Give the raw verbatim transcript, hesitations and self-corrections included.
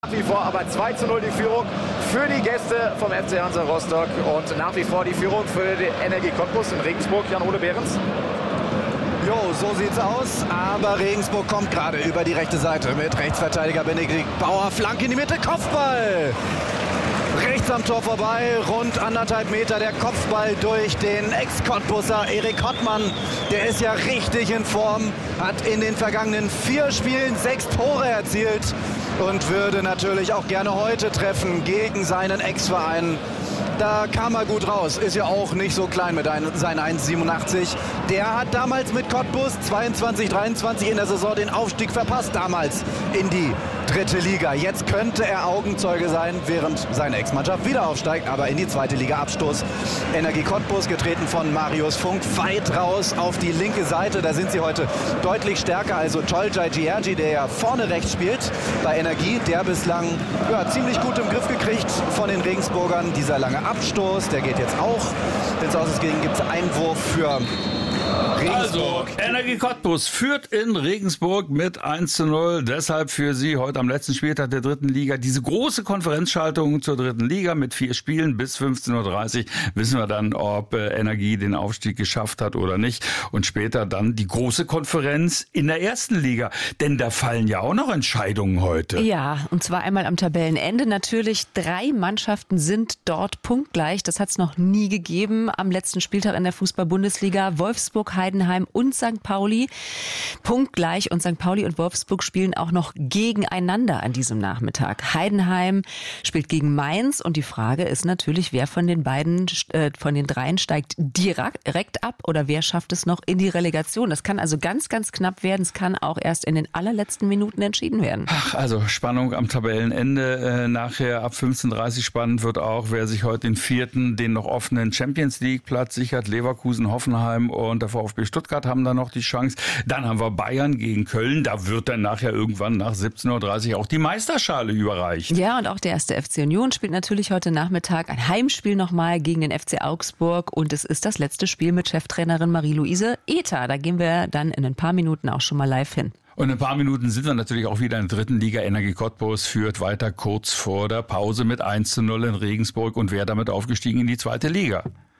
Nach wie vor aber zwei zu null die Führung für die Gäste vom F C Hansa Rostock und nach wie vor die Führung für die Energie Cottbus in Regensburg. Jan-Ole Behrens. Jo, so sieht's aus, aber Regensburg kommt gerade über die rechte Seite mit Rechtsverteidiger Benedikt Bauer, Flanke in die Mitte, Kopfball! Rechts am Tor vorbei, rund anderthalb Meter der Kopfball durch den Ex-Cottbusser Erik Hottmann. Der ist ja richtig in Form, hat in den vergangenen vier Spielen sechs Tore erzielt und würde natürlich auch gerne heute treffen gegen seinen Ex-Verein. Da kam er gut raus, ist ja auch nicht so klein mit seinen eins Komma siebenundachtzig. Der hat damals mit Cottbus zweiundzwanzig dreiundzwanzig in der Saison den Aufstieg verpasst, damals in die dritte Liga. Jetzt könnte er Augenzeuge sein, während seine Ex-Mannschaft wieder aufsteigt, aber in die zweite Liga Abstoß. Energie Cottbus, getreten von Marius Funk, weit raus auf die linke Seite. Da sind sie heute deutlich stärker. Also Tolgay Giergi, der ja vorne rechts spielt bei Energie, der bislang ja, ziemlich gut im Griff gekriegt von den Regensburgern. Dieser lange Abstoß, der geht jetzt auch. Wenn es ausgegeben gibt es Einwurf für Also, Energie Cottbus führt in Regensburg mit eins zu null. Deshalb für Sie heute am letzten Spieltag der dritten Liga diese große Konferenzschaltung zur dritten Liga mit vier Spielen bis fünfzehn Uhr dreißig. Wissen wir dann, ob äh, Energie den Aufstieg geschafft hat oder nicht. Und später dann die große Konferenz in der ersten Liga. Denn da fallen ja auch noch Entscheidungen heute. Ja, und zwar einmal am Tabellenende. Natürlich, drei Mannschaften sind dort punktgleich. Das hat es noch nie gegeben am letzten Spieltag in der Fußball-Bundesliga. Wolfsburg, Heidenheim und Sankt Pauli punktgleich, und Sankt Pauli und Wolfsburg spielen auch noch gegeneinander an diesem Nachmittag. Heidenheim spielt gegen Mainz und die Frage ist natürlich, wer von den beiden, äh, von den dreien steigt direkt ab oder wer schafft es noch in die Relegation. Das kann also ganz, ganz knapp werden. Es kann auch erst in den allerletzten Minuten entschieden werden. Ach, also Spannung am Tabellenende. Äh, nachher ab fünfzehn Uhr dreißig spannend wird auch, wer sich heute den vierten, den noch offenen Champions League Platz sichert. Leverkusen, Hoffenheim und der VfB Stuttgart haben da noch die Chance. Dann haben wir Bayern gegen Köln. Da wird dann nachher irgendwann nach siebzehn Uhr dreißig auch die Meisterschale überreicht. Ja, und auch der erste F C Union spielt natürlich heute Nachmittag ein Heimspiel nochmal gegen den F C Augsburg. Und es ist das letzte Spiel mit Cheftrainerin Marie-Louise Ether. Da gehen wir dann in ein paar Minuten auch schon mal live hin. Und in ein paar Minuten sind wir natürlich auch wieder in der dritten Liga. Energie Cottbus führt weiter kurz vor der Pause mit eins zu null in Regensburg und wäre damit aufgestiegen in die zweite Liga.